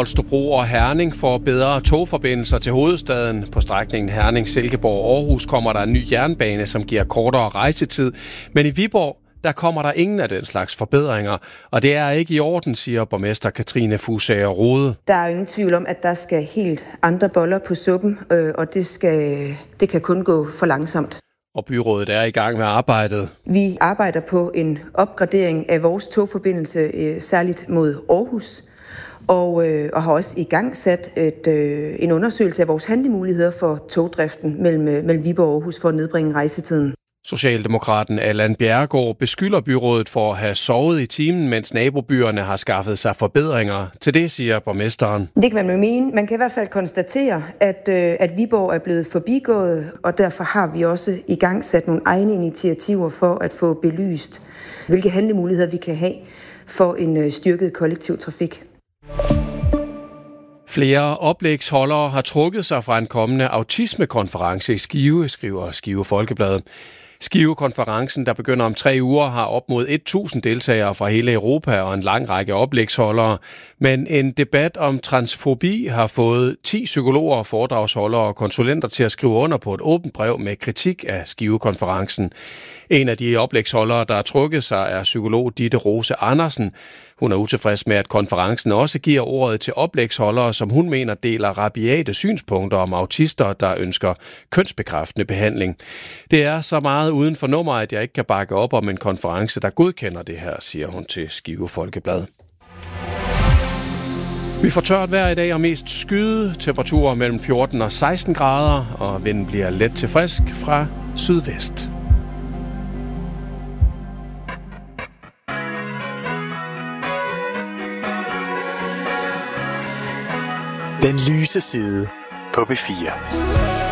Holstebro og Herning får bedre togforbindelser til hovedstaden. På strækningen Herning-Silkeborg-Aarhus kommer der en ny jernbane, som giver kortere rejsetid. Men i Viborg, der kommer der ingen af den slags forbedringer. Og det er ikke i orden, siger borgmester Katrine Fusager Rode. Der er ingen tvivl om, at der skal helt andre boller på suppen, og det kan kun gå for langsomt. Og byrådet er i gang med arbejdet. Vi arbejder på en opgradering af vores togforbindelse, særligt mod Aarhus, og har også i gang sat en undersøgelse af vores handlemuligheder for togdriften mellem Viborg og Aarhus for at nedbringe rejsetiden. Socialdemokraten Allan Bjerregaard beskylder byrådet for at have sovet i timen, mens nabobyerne har skaffet sig forbedringer. Til det siger borgmesteren. Det kan man mene. Man kan i hvert fald konstatere, at Viborg er blevet forbigået, og derfor har vi også i gang sat nogle egne initiativer for at få belyst, hvilke handlemuligheder vi kan have for en styrket kollektiv trafik. Flere oplægsholdere har trukket sig fra en kommende autismekonference i Skive, skriver Skive Folkeblad. Skive-konferencen, der begynder om 3 uger, har op mod 1.000 deltagere fra hele Europa og en lang række oplægsholdere. Men en debat om transfobi har fået 10 psykologer, foredragsholdere og konsulenter til at skrive under på et åbent brev med kritik af Skive-konferencen. En af de oplægsholdere, der har trukket sig, er psykolog Ditte Rose Andersen. Hun er utilfreds med, at konferencen også giver ordet til oplægsholdere, som hun mener deler rabiate synspunkter om autister, der ønsker kønsbekræftende behandling. Det er så meget uden for nummer, at jeg ikke kan bakke op om en konference, der godkender det her, siger hun til Skive Folkeblad. Vi får tørt vejr i dag og mest skyde, temperaturer mellem 14 og 16 grader, og vinden bliver let til frisk fra sydvest. Den lyse side på B4.